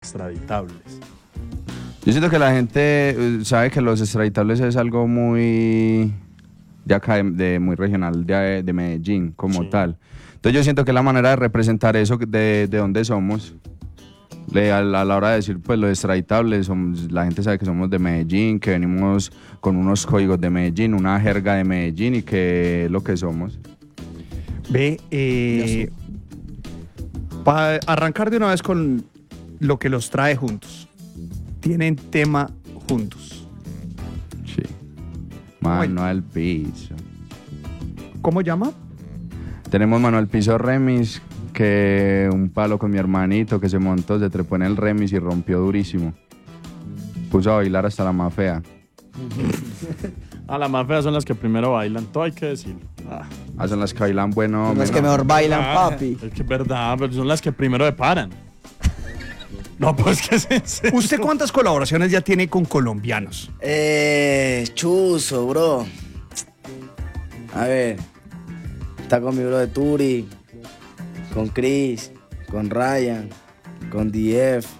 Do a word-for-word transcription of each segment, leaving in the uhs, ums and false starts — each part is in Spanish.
extraditables. Yo siento que la gente eh, sabe que los extraditables es algo muy de acá, de, de muy regional, de, de Medellín como Sí. tal. Entonces yo siento que la manera de representar eso de, de dónde somos, le, a, la, a la hora de decir pues los extraditables, somos, la gente sabe que somos de Medellín, que venimos con unos códigos de Medellín, una jerga de Medellín y que es lo que somos. Ve, eh, para arrancar de una vez con lo que los trae juntos. Tienen tema juntos. Sí. Mano al piso. ¿Cómo llama? Tenemos Mano al piso remix, que un palo con mi hermanito que se montó, se trepó en el remix y rompió durísimo. Puso a bailar hasta la más fea. Ah, las más feas son las que primero bailan, todo hay que decirlo. Ah, Ah, son las que bailan bueno. Son las hombre, que no. mejor bailan, ah, papi. Es que es verdad, pero son las que primero se paran. No, pues que es en serio. ¿Usted cuántas colaboraciones ya tiene con colombianos? Eh, chuzo, bro. A ver. Está con mi bro de Turi, con Chris, con Ryan, con D F.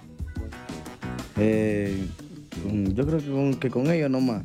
Eh, con- yo creo que con, que con ellos nomás.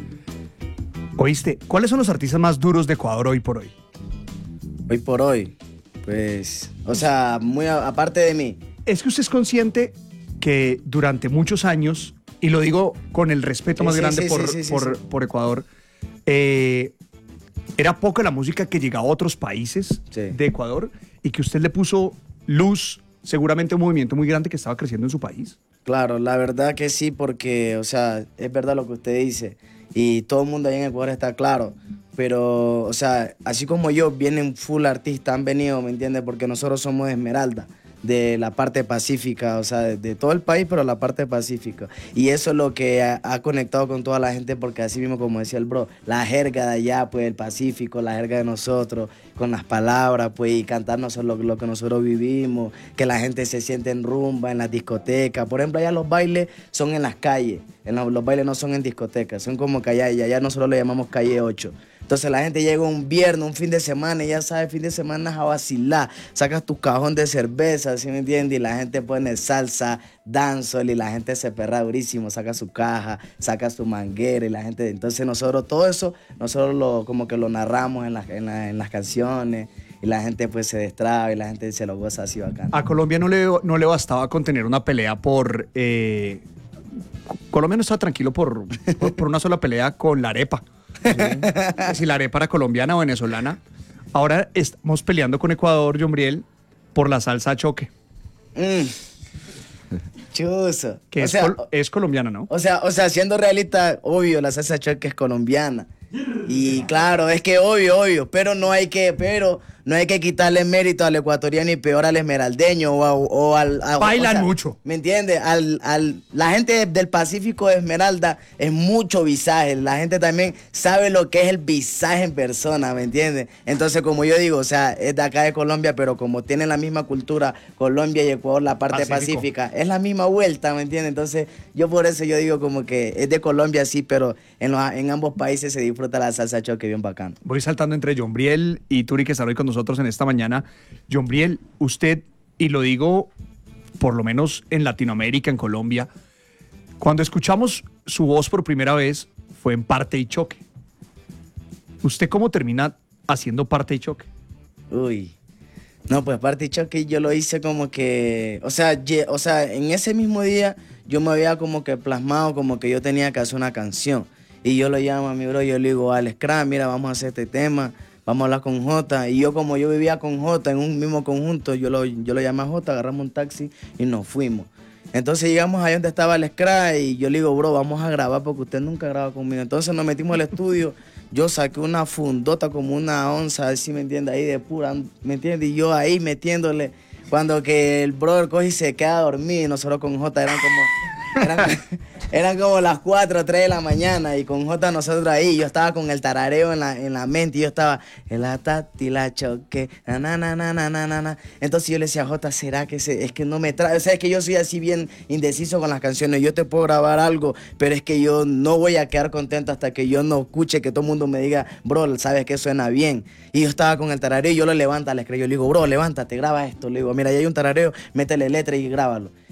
¿Oíste? ¿Cuáles son los artistas más duros de Ecuador hoy por hoy? Hoy por hoy, pues, o sea, muy a- aparte de mí. Es que usted es consciente que durante muchos años, y lo digo con el respeto Sí, más sí, grande sí, por, sí, sí, por- sí. por Ecuador, eh, era poca la música que llegaba a otros países Sí. de Ecuador y que usted le puso luz seguramente a un movimiento muy grande que estaba creciendo en su país. Claro, la verdad que sí, porque, o sea, es verdad lo que usted dice. Y todo el mundo allá en Ecuador está claro. Pero, o sea, así como yo, vienen full artistas, han venido, ¿me entiendes? Porque nosotros somos de Esmeralda, de la parte pacífica, o sea, de, de todo el país, pero la parte pacífica. Y eso es lo que ha, ha conectado con toda la gente, porque así mismo, como decía el bro, la jerga de allá, pues, el Pacífico, la jerga de nosotros, con las palabras, pues, y cantarnos lo, lo que nosotros vivimos, que la gente se siente en rumba, en las discotecas. Por ejemplo, allá los bailes son en las calles, en los, los bailes no son en discotecas, son como que allá, y allá nosotros le llamamos calle ocho. Entonces la gente llega un viernes, un fin de semana, y ya sabes, fin de semana es a vacilar. Sacas tu cajón de cerveza, ¿sí me entiendes? Y la gente pone salsa, dancehall, y la gente se perra durísimo. Saca su caja, saca su manguera, y la gente... Entonces nosotros todo eso, nosotros lo, como que lo narramos en, la, en, la, en las canciones, y la gente pues se destraba, y la gente se lo goza así bacán. A Colombia no le, no le bastaba con tener una pelea por... eh, Colombia no está tranquilo por, por, por una sola pelea con la arepa. ¿Sí? Si la arepa era colombiana o venezolana. Ahora estamos peleando con Ecuador, Yombriel, por la salsa choque, Mm. Chuzo. que O es, sea, col- es colombiana, ¿no? O sea, o sea, siendo realista, obvio, la salsa choque es colombiana. Y claro, es que obvio, obvio, pero no hay que, pero no hay que quitarle mérito al ecuatoriano y peor al esmeraldeño o, a- o al... a- Bailan o sea, mucho. ¿Me entiendes? Al, al, la gente del Pacífico de Esmeralda es mucho visaje. La gente también sabe lo que es el visaje en persona, ¿me entiendes? Entonces, como yo digo, o sea, es de acá de Colombia, pero como tienen la misma cultura, Colombia y Ecuador, la parte Pacífico. pacífica, es la misma vuelta, ¿me entiendes? Entonces, yo por eso yo digo como que es de Colombia, sí, pero en, los, en ambos países se disfruta la salsa choque bien bacano. Voy saltando entre Yombriel y Turi, que está hoy con nosotros en esta mañana. Yombriel, usted, y lo digo por lo menos en Latinoamérica, en Colombia, cuando escuchamos su voz por primera vez fue en Parte y Choque. ¿Usted cómo termina haciendo Parte y Choque? Uy. No, pues parte y choque yo lo hice como que, o sea, ye- o sea, en ese mismo día yo me había como que plasmado como que yo tenía que hacer una canción. Y yo lo llamo a mi bro, yo le digo, Alex Kram, mira, vamos a hacer este tema, vamos a hablar con Jota. Y yo como yo vivía con Jota en un mismo conjunto, yo lo, yo lo llamé a Jota, agarramos un taxi y nos fuimos. Entonces llegamos ahí donde estaba el Scratch y yo le digo, bro, vamos a grabar porque usted nunca graba conmigo. Entonces nos metimos al estudio, yo saqué una fundota como una onza, así me entiende, ahí de pura, ¿me entiende? Y yo ahí metiéndole, cuando que el brother coge y se queda dormido y nosotros con Jota eran como, eran, eran como las cuatro o tres de la mañana y con Jota nosotros ahí, yo estaba con el tarareo en la, en la mente y yo estaba, el atati la choque, na na na na na na na na. Entonces yo le decía a Jota, ¿será que se, es que no me trae? O sea, es que yo soy así bien indeciso con las canciones, yo te puedo grabar algo, pero es que yo no voy a quedar contento hasta que yo no escuche, que todo el mundo me diga, bro, sabes que suena bien. Y yo estaba con el tarareo y yo lo levanto, le escribo, yo le digo, bro, levántate, graba esto, le digo, mira, ya hay un tarareo, métele letra y grábalo.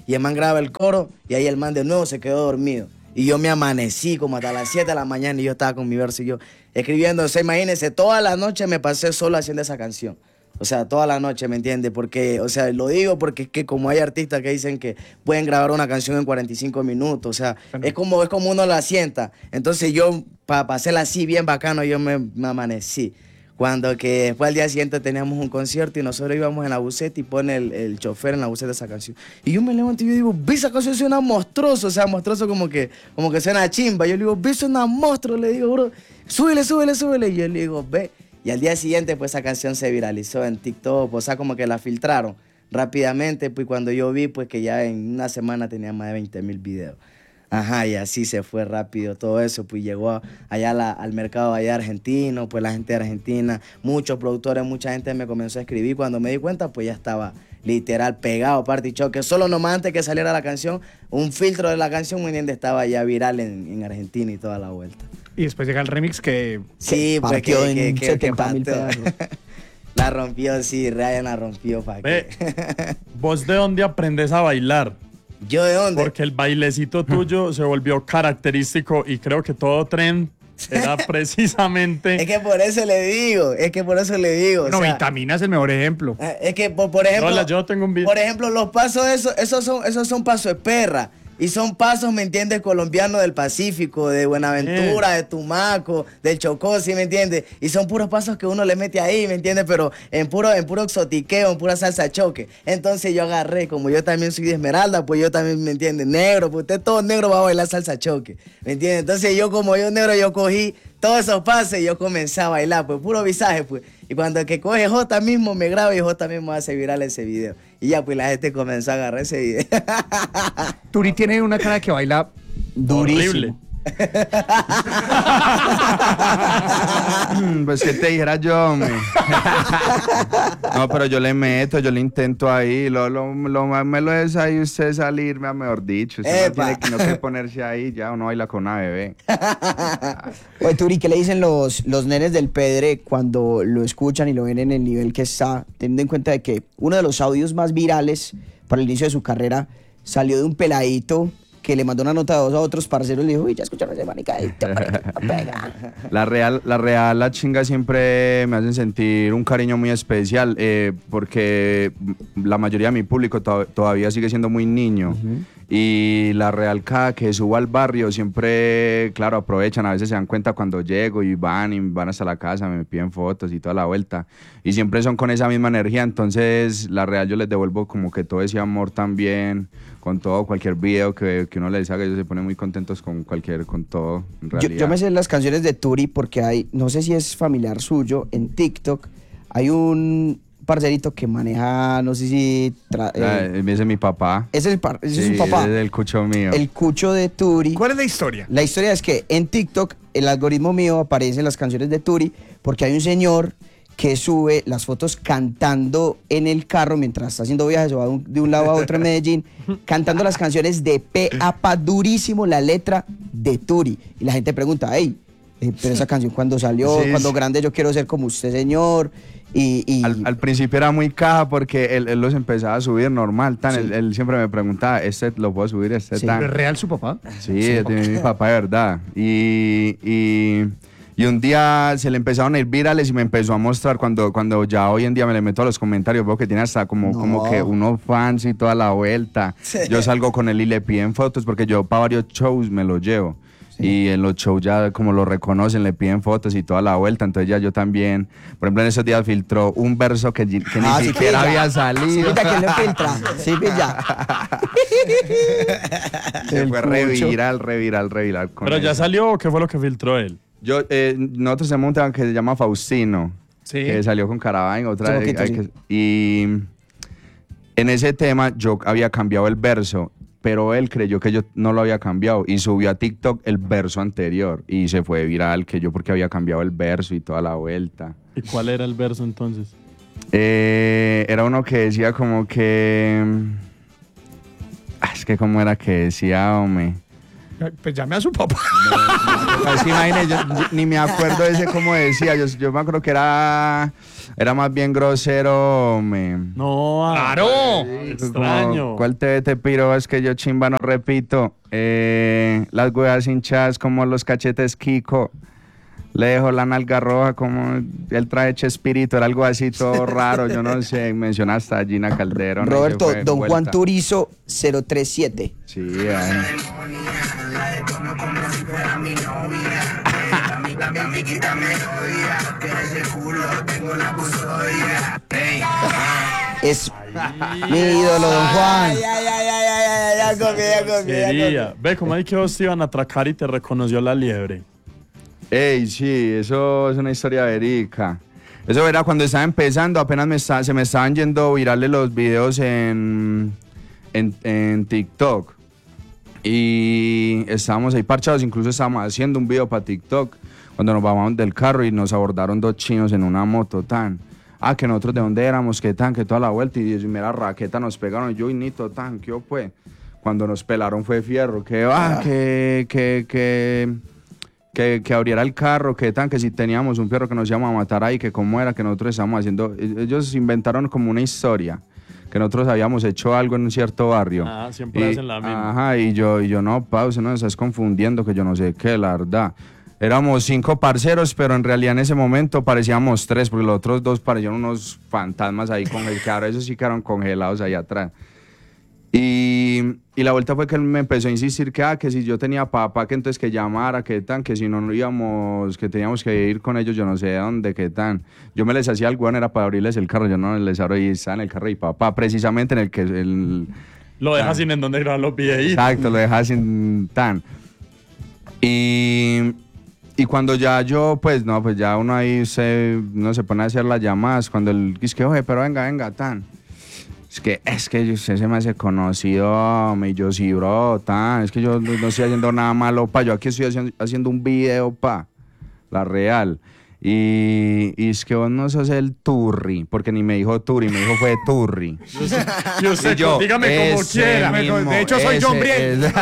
y el man graba el coro y ahí el man de nuevo se quedó dormido. Y yo me amanecí como hasta las siete de la mañana y yo estaba con mi verso y yo escribiendo. O sea, imagínense, toda la noche me pasé solo haciendo esa canción. O sea, toda la noche, ¿me entiendes? Porque, o sea, lo digo porque es que como hay artistas que dicen que pueden grabar una canción en cuarenta y cinco minutos, o sea, es como, es como uno la sienta. Entonces yo, para pa hacerla así bien bacano, yo me, me amanecí. Cuando que después al día siguiente teníamos un concierto y nosotros íbamos en la buseta y pone el, el chofer en la buseta esa canción. Y yo me levanto y yo digo, ve, esa canción suena monstruoso, o sea, monstruoso como que, como que suena chimba. Yo le digo, ve, suena monstruo, le digo, bro, súbele, súbele, súbele. Y yo le digo, ve. Y al día siguiente, pues, esa canción se viralizó en TikTok, o sea, como que la filtraron rápidamente, pues, cuando yo vi, pues, que ya en una semana tenía más de veinte mil videos. Ajá, y así se fue rápido todo eso, pues, llegó allá la, al mercado allá argentino, pues, la gente de Argentina, muchos productores, mucha gente me comenzó a escribir. Cuando me di cuenta, pues, ya estaba literal pegado, Party Show, que solo nomás antes que saliera la canción, un filtro de la canción, ¿me entiendes? Estaba ya viral en, en Argentina y toda la vuelta. Y después llega el remix que... Sí, pues que, partió que, en que, setenta mil que pedazos. La rompió, sí, Ryan la rompió, ¿para Ve, qué? ¿vos de dónde aprendes a bailar? ¿Yo de dónde? Porque el bailecito tuyo se volvió característico y creo que todo tren era precisamente... Es que por eso le digo, es que por eso le digo. No, o sea, Vitamina es el mejor ejemplo. eh, es que, por, por ejemplo... Hola, yo tengo un video. Por ejemplo, los pasos, esos, esos, son, esos son pasos de perra. Y son pasos, ¿me entiendes? Colombianos del Pacífico, de Buenaventura, de Tumaco, del Chocó, ¿sí me entiendes? Y son puros pasos que uno le mete ahí, ¿me entiendes? Pero en puro, en puro exotiqueo, en pura salsa choque. Entonces yo agarré, como yo también soy de Esmeralda, pues yo también, ¿me entiendes? Negro, pues usted todo negro va a bailar salsa choque, ¿me entiendes? Entonces yo, como yo negro, yo cogí todos esos pasos y yo comencé a bailar, pues puro visaje, pues. Y cuando el que coge J mismo me graba y J mismo hace viral ese video. Y ya, pues la gente comenzó a agarrar ese video. Turi tiene una cara que baila Durísimo. Horrible. Pues que te dijera yo, hombre. No, pero yo le meto, yo le intento ahí, lo, lo, lo me lo es ahí usted salirme, mejor dicho. Usted no Epa. tiene que, no que ponerse ahí, ya uno baila con una bebé. Oye, Turi, ¿qué le dicen los, los nenes del Pedre cuando lo escuchan y lo ven en el nivel que está? Teniendo en cuenta de que uno de los audios más virales para el inicio de su carrera salió de un peladito que le mandó una nota a dos a otros parceros y le dijo, uy, ya escucharon ese manicadito, pega. La real, la real, la chinga siempre me hacen sentir un cariño muy especial, eh, porque la mayoría de mi público to todavía sigue siendo muy niño. Uh-huh. Y la real, cada que subo al barrio, siempre, claro, aprovechan, a veces se dan cuenta cuando llego y van y van hasta la casa, me piden fotos y toda la vuelta. Y siempre son con esa misma energía, entonces la real yo les devuelvo como que todo ese amor también, con todo, cualquier video que, que uno les haga, ellos se ponen muy contentos con cualquier, con todo, en realidad. Yo, yo me sé las canciones de Turi porque hay, no sé si es familiar suyo, en TikTok hay un parcerito que maneja, no sé si... Tra eh, ese es mi papá. Ese es, el par ese sí, es su papá. Ese es el cucho mío. El cucho de Turi. ¿Cuál es la historia? La historia es que en TikTok, el algoritmo mío aparecen las canciones de Turi porque hay un señor que sube las fotos cantando en el carro mientras está haciendo viajes o va de un, de un lado a otro en Medellín, cantando las canciones de pe a pa, durísimo la letra de Turi. Y la gente pregunta, hey, eh, pero esa canción cuando salió, sí, cuando sí. grande yo quiero ser como usted, señor. Y, y... Al, al principio era muy caja porque él, él los empezaba a subir normal, tan. Sí. Él, él siempre me preguntaba, ¿este lo puedo subir? ¿Este sí. tan? ¿Es real su papá? Sí, sí. Tiene mi papá de verdad. Y, y, y un día se le empezaron a ir virales y me empezó a mostrar cuando, cuando ya hoy en día me le meto a los comentarios, veo que tiene hasta como, no. como que unos fans y toda la vuelta. Sí. Yo salgo con él y le piden fotos porque yo para varios shows me los llevo. Y en los shows ya como lo reconocen, le piden fotos y toda la vuelta, entonces ya yo también, por ejemplo en esos días filtró un verso que, que ah, ni sí siquiera pilla. había salido. Sí, pilla, ¿quién lo filtra? Sí, pilla. Se fue reviral, reviral, reviral. ¿Pero eso. Ya salió o qué fue lo que filtró él? Yo, eh, nosotros tenemos un tema que se llama Faustino, sí. que salió con Caravana, otra vez. Sí. Que, y en ese tema yo había cambiado el verso, pero él creyó que yo no lo había cambiado y subió a TikTok el verso anterior y se fue viral que yo porque había cambiado el verso y toda la vuelta. ¿Y cuál era el verso entonces? Eh, era uno que decía como que... Ah, es que cómo era que decía, hombre... Pues llame a su papá. Pues que imagínate, yo, yo ni me acuerdo de ese cómo decía. Yo, yo me acuerdo que era, era más bien grosero. Me, No, ah, ¡Claro! extraño. como, ¿cuál te, te piro? Es que yo chimba no repito. Eh, las huevas hinchadas como los cachetes Kiko. Le dejo la nalga roja como el traje Chespirito. Era algo así todo raro. Yo no sé. Menciona hasta Gina Calderón. Roberto, Ahí se fue Don vuelta. Juan Turizo cero tres siete. Sí, ay. Es mi ídolo, Don Juan. Ay, ay, ay, ay, ay, ay, ya copié, ya copié, ya copié. Quería. Ve, como hay que vos te iban a atracar y te reconoció la liebre. Ey, sí, eso es una historia verídica. Eso era cuando estaba empezando, apenas me está- se me estaban yendo virales los videos en, en, en TikTok. Y estábamos ahí parchados, incluso estábamos haciendo un video para TikTok cuando nos bajamos del carro y nos abordaron dos chinos en una moto tan. Ah, que nosotros de dónde éramos, que tan, que toda la vuelta. Y mira, raqueta nos pegaron. Y yo, y nito, tan, ¿qué fue? Cuando nos pelaron fue fierro. Que, ah, que, que, que, que, que abriera el carro, que tan, que si teníamos un fierro que nos íbamos a matar ahí, que cómo era, que nosotros estábamos haciendo. Ellos inventaron como una historia. Que nosotros habíamos hecho algo en un cierto barrio. Ah, siempre Y- hacen la misma. Ajá, y yo, y yo no, pausa, no, estás confundiendo, que yo no sé qué, la verdad. Éramos cinco parceros, pero en realidad en ese momento parecíamos tres, porque los otros dos parecían unos fantasmas ahí congelados, esos sí quedaron congelados ahí atrás. Y, y la vuelta fue que él me empezó a insistir que, ah, que si yo tenía papá, que entonces que llamara, que tan, que si no, no íbamos, que teníamos que ir con ellos, yo no sé dónde, que tan. Yo me les hacía el weón, era para abrirles el carro, yo no les abro y estaba en el carro y papá, precisamente en el que... El, Lo dejas Ah. sin en donde grabar los videitos. Exacto, lo dejas sin tan. Y, y cuando ya yo, pues no, pues ya uno ahí se, no se pone a hacer las llamadas. Cuando el es que, oye, pero venga, venga, tan. Es que, es que usted se me hace conocido, me yo sí, bro, tan. Es que yo no, no estoy haciendo nada malo, pa. Yo aquí estoy haciendo, haciendo un video, pa. La real. Y, y es que vos no sos el Turri, porque ni me dijo Turri, me dijo fue Turri. Yo sé, Y yo, dígame como ese quiera. mismo, De hecho, soy John ese, Briel. ese.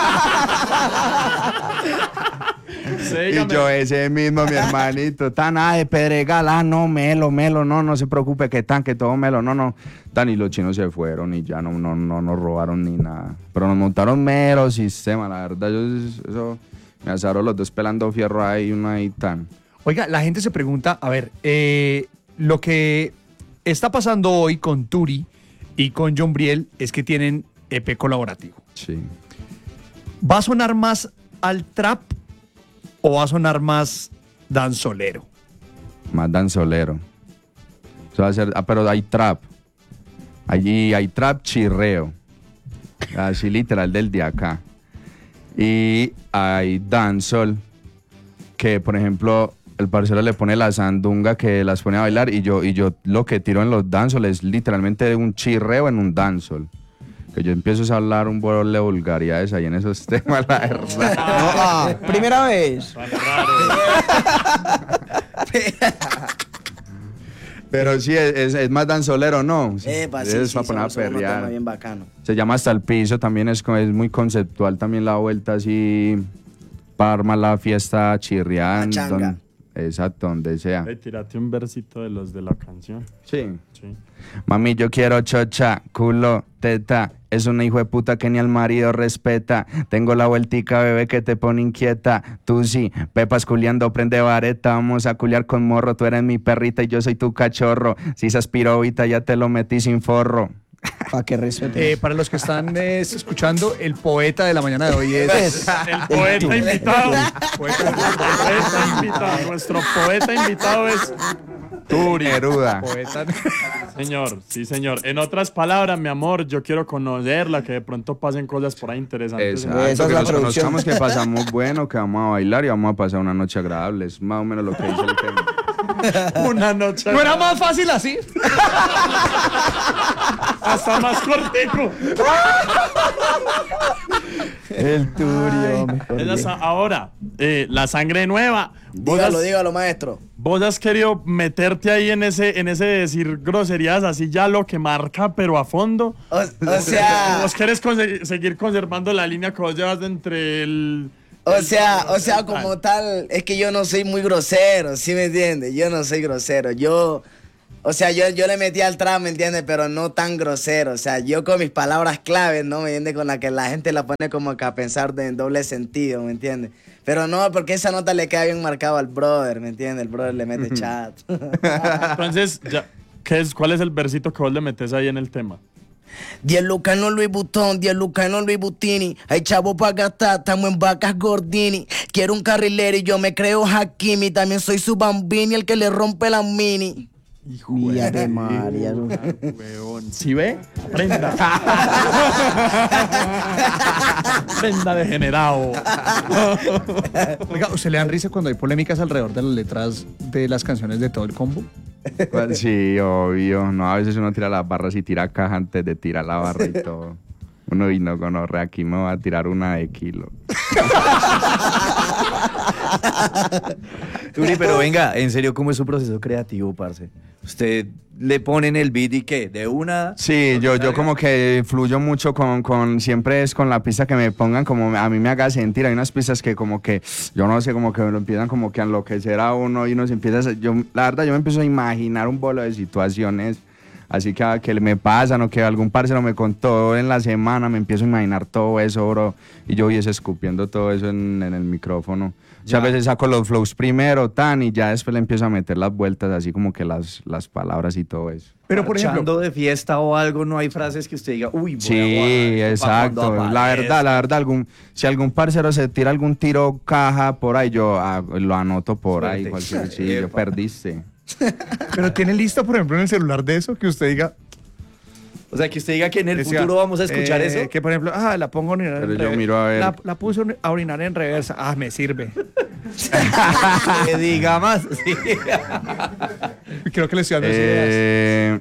Sí, Y dígame. yo, ese mismo, mi hermanito, tan, ah, de Pedregal, ah, no, melo, melo, no, no se preocupe, que tan, que todo melo, no, no. Tan, y los chinos se fueron y ya no, no, no nos robaron ni nada. Pero nos montaron mero sistema, la verdad, yo, eso, me asaron los dos pelando fierro ahí, uno ahí tan. Oiga, la gente se pregunta, a ver, eh, lo que está pasando hoy con Turi y con John Briel es que tienen E P colaborativo. Sí. ¿Va a sonar más al trap o va a sonar más danzolero? Más danzolero. Eso va a ser, ah, pero hay trap. Allí hay trap chirreo. Así literal del de acá. Y hay dancehall, que por ejemplo el parcero le pone la sandunga que las pone a bailar y yo, y yo lo que tiro en los dancehall es literalmente un chirreo en un dancehall. Que yo empiezo a hablar un bolo de vulgaridades ahí en esos temas, la verdad. No, ah, primera vez. Tan raro. Pero sí, es, es, es más danzolero, ¿no? Epa, sí, es sí, para poner a somos- somos unos perrear. temas bien bacano. Se llama Hasta el Piso, también es, co- es muy conceptual también la vuelta así, para armar la fiesta chirriando. Pachanga. don- Exacto, donde sea. Ey, tírate un versito de los de la canción. Sí. Sí. Mami, yo quiero chocha, culo, teta. Es una hijo de puta que ni al marido respeta. Tengo la vueltica, bebé, que te pone inquieta. Tú sí, pepas culiando, prende vareta. Vamos a culiar con morro. Tú eres mi perrita y yo soy tu cachorro. Si se aspiró ahorita, ya te lo metí sin forro. Para que respete. Eh, para los que están eh, escuchando, el poeta de la mañana de hoy es... El poeta invitado. Poeta- Poeta invitado. Nuestro poeta invitado es Turi. Neruda. poeta- Señor, sí, señor. En otras palabras, mi amor, yo quiero conocerla, que de pronto pasen cosas por ahí interesantes. Exacto, Esa es que la nos producción. conozcamos, que pasamos bueno, que vamos a bailar y vamos a pasar una noche agradable. Es más o menos lo que dice el tema. Una noche. ¿No era más fácil así? Hasta más cortico. El Turi, hombre. Es la- ahora, eh, la sangre nueva. Vos Dígalo, has, dígalo, maestro. vos has querido meterte ahí en ese, en ese decir groserías así ya lo que marca, pero a fondo. O, o sea, ¿Vos querés conse- seguir conservando la línea que vos llevas de entre el... o sea, o sea, como tal, es que yo no soy muy grosero, ¿sí me entiendes? Yo no soy grosero. Yo, o sea, yo, yo le metí al trap, ¿me entiendes? Pero no tan grosero. O sea, yo con mis palabras claves, ¿no? ¿Me entiendes? Con las que la gente la pone como que a pensar de, en doble sentido, ¿me entiendes? Pero no, porque esa nota le queda bien marcado al brother, ¿me entiendes? El brother le mete chat. Entonces, ya, ¿qué es, ¿cuál es el versito que vos le metes ahí en el tema? diez lucas no Louis Vuitton, diez lucas no Louis Butini. Hay chavo para gastar, estamos en vacas Gordini. Quiero un carrilero y yo me creo Hakimi. También soy su bambini, el que le rompe la mini. Hijo Mía de de María. ¿no? huevón. ¿Sí ve? Prenda. Prenda degenerado. Oiga, ¿usted le dan risa cuando hay polémicas alrededor de las letras de las canciones de todo el combo? Pues sí, obvio. No, a veces uno tira las barras y tira caja antes de tirar la barra y todo. Uno y no conoce, aquí me va a tirar una de kilo. Turi, pero venga, en serio, ¿cómo es su proceso creativo, parce? Usted le pone en el beat y ¿qué? ¿De una? Sí, yo, yo como que fluyo mucho con, con, siempre es con la pista que me pongan, como a mí me haga sentir. Hay unas pistas que como que, yo no sé, como que me lo empiezan como que a enloquecer a uno y uno se empieza, a, yo, la verdad, yo me empiezo a imaginar un bolo de situaciones, así que, ah, que me pasan o que algún parcero me contó en la semana, me empiezo a imaginar todo eso, bro, y yo voy escupiendo todo eso en, en el micrófono. O sea, a veces saco los flows primero, tan, y ya después le empiezo a meter las vueltas, así como que las, las palabras y todo eso. Pero, por ejemplo, Marchando de fiesta o algo, no hay frases que usted diga, uy, voy a Sí, guardar esto pa' cuando exacto. La aparezca. verdad, la verdad, algún, si algún parcero se tira algún tiro caja por ahí, yo ah, lo anoto por Suerte. ahí. Cualquier, sí, yo Epa. perdiste. pero ¿tiene listo, por ejemplo, en el celular de eso? Que usted diga... O sea, que usted diga que en el decía, futuro vamos a escuchar eh, eso. Que, por ejemplo, ah, la pongo a orinar Pero en yo reversa. miro a ver. La, la puse a orinar en reversa. Ah, me sirve. Que diga más. Sí. Creo que le estoy dando ideas. Eh,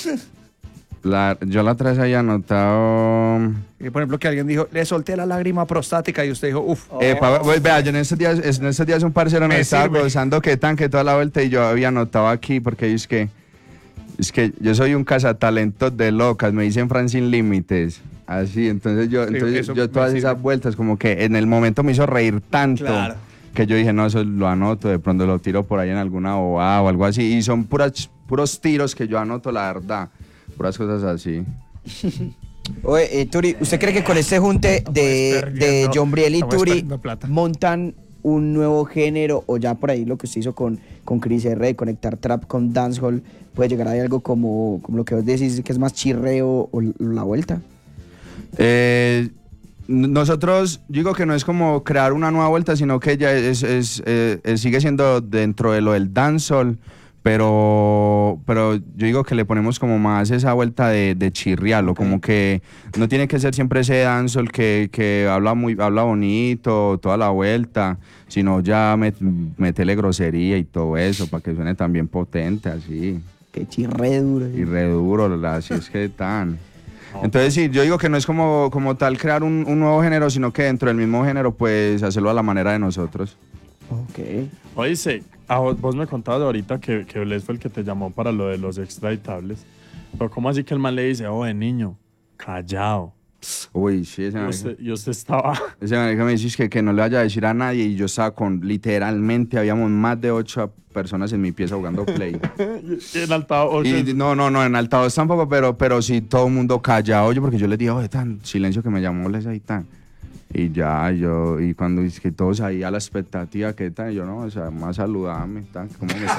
la, yo la traes ahí anotado. Y, por ejemplo, que alguien dijo, le solté la lágrima prostática y usted dijo, uff. Eh, pa- pues, vea, yo en estos días, en estos días un parcero me Me estaba sirve. gozando que tan que toda la vuelta y yo había anotado aquí porque es que es que yo soy un cazatalentos de locas, me dicen Fran sin límites. Así, entonces yo, Sí, entonces eso yo me todas sirve. esas vueltas como que en el momento me hizo reír tanto Claro. que yo dije, no, eso lo anoto, de pronto lo tiro por ahí en alguna bobada o algo así. Y son puras, puros tiros que yo anoto, la verdad. Puras cosas así. Oye, eh, Turi, ¿usted cree que con este junte de, Estamos de perdiendo- John Briel y estamos Turi perdiendo plata. montan un nuevo género o ya por ahí lo que usted hizo con, con Chris R, de conectar trap con dancehall, puede llegar a algo como, como lo que vos decís que es más chirreo o l- la vuelta? Eh, n- nosotros, yo digo que no es como crear una nueva vuelta, sino que ya es, es, eh, eh, sigue siendo dentro de lo del dancehall, pero, pero yo digo que le ponemos como más esa vuelta de, de chirriarlo, como que no tiene que ser siempre ese dancehall que, que habla muy habla bonito toda la vuelta, sino ya met, metele grosería y todo eso para que suene también potente así. Que chirre duro. Y re duro, la- así es que tan. Entonces sí, yo digo que no es como, como tal crear un, un nuevo género, sino que dentro del mismo género, pues hacerlo a la manera de nosotros. Ok. Oíste, a vos, vos me contabas ahorita que, que Bless fue el que te llamó para lo de los extraditables. Pero ¿cómo así que el man le dice, oh, de niño, callado? Uy, sí, ese Y marica, usted, y usted estaba... ese marica me dice que, que no le vaya a decir a nadie y yo estaba con, literalmente, habíamos más de ocho personas en mi pieza jugando Play. y en altavoz. Y no, no, no, en altavoz tampoco, pero, pero sí todo el mundo callado, yo porque yo les dije, oye, tan silencio que me llamó les ahí tan. Y ya, yo, y cuando es que todos ahí a la expectativa, ¿qué tal? Yo no, o sea, más saludame, tan, ¿cómo me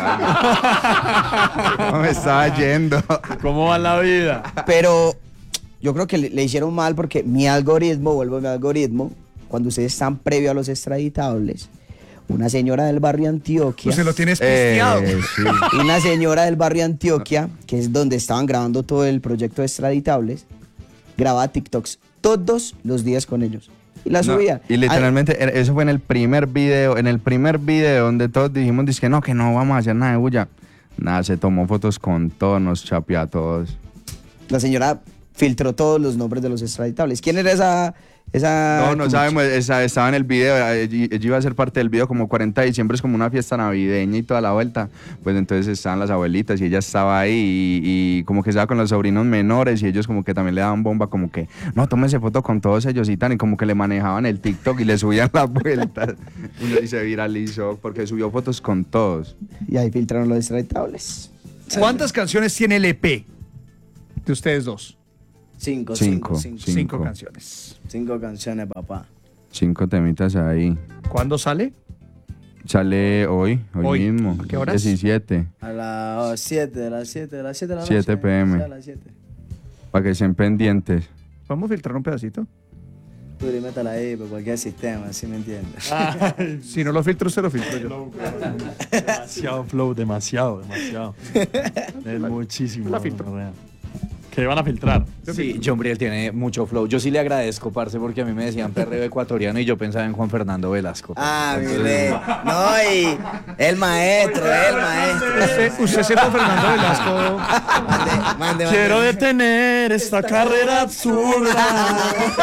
estaba yendo? ¿Cómo me estaba yendo? ¿Cómo va la vida? Pero yo creo que le, le hicieron mal porque mi algoritmo, vuelvo a mi algoritmo, cuando ustedes están previo a los extraditables, una señora del barrio Antioquia, Usted lo tiene Eh, espisteado. sí. una señora del barrio Antioquia, que es donde estaban grabando todo el proyecto de extraditables, grababa TikToks todos los días con ellos. Y la No, subía. y literalmente era- eso fue en el primer video, en el primer video donde todos dijimos, dizque no, que no vamos a hacer nada de bulla. Nada, se tomó fotos con todos, nos chapeó a todos. La señora filtró todos los nombres de los extraditables. ¿Quién era esa, Esa No, no como- sabemos, esa- estaba en el video, ella, ella iba a ser parte del video, como cuarenta de diciembre es como una fiesta navideña y toda la vuelta, pues entonces estaban las abuelitas y ella estaba ahí y, y como que estaba con los sobrinos menores y ellos como que también le daban bomba, como que, no, tómese foto con todos ellos y tan, y como que le manejaban el TikTok y le subían las vueltas y se viralizó porque subió fotos con todos. Y ahí filtraron los extraditables. ¿Cuántas canciones tiene el E P de ustedes dos? Cinco, Cinco, cinco, cinco. Cinco. Cinco canciones. Cinco canciones, papá. Cinco temitas ahí. ¿Cuándo sale? Sale hoy, hoy, Hoy. mismo. ¿A qué horas? diecisiete, A las siete, a las siete, a las siete de la noche. siete p m. Sí, a las siete. para que estén pendientes. ¿Podemos filtrar un pedacito? Tú y métala ahí por cualquier sistema, ¿sí me entiendes? Si no lo filtro, usted lo filtro yo. Demasiado flow, demasiado, demasiado. Es muchísimo. La filtro. gonorrea. ¿Qué van a filtrar? Sí, John Briel tiene mucho flow. Yo sí le agradezco, parce, porque a mí me decían perreo ecuatoriano y yo pensaba en Juan Fernando Velasco. Ah, mi rey. No, y el maestro, el maestro. Usted, usted siendo Fernando Velasco. Mande, mande, Quiero mande. detener esta carrera absurda.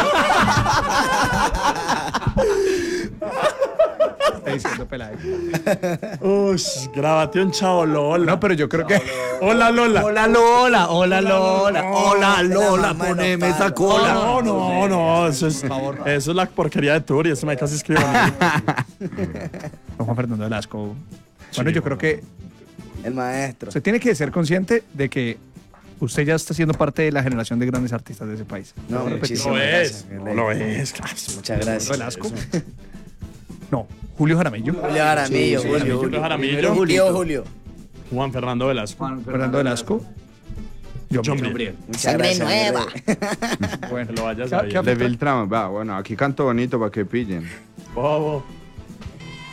Está diciendo Peláez. Ush, grábate un chavo Lola. No, pero yo creo que. Hola Lola. Hola Lola, hola Lola, hola Lola, mamá poneme no esa para. cola. No, no, no, eso es, eso es la porquería de Turi, eso me casi escribo. Don Juan Fernando Velasco. Bueno, yo creo que El maestro. usted tiene que ser consciente de que usted ya está siendo parte de la generación de grandes artistas de ese país. No, Lo muchísimas es, gracias, mi no rey. lo es, claro. Muchas gracias. Velasco. No, Julio Jaramillo. Julio Jaramillo, Sí, sí, Julio. Julio Jaramillo. Julio, Julio. Juan Fernando Velasco. Fernando Velasco. John John Briel. Briel. Muchas Sangre gracias. mi nueva. rey. Bueno, Que lo vayas ¿Qué- a qué ver. Le filtramos, va, bueno, aquí canto bonito para que pillen. Bobo.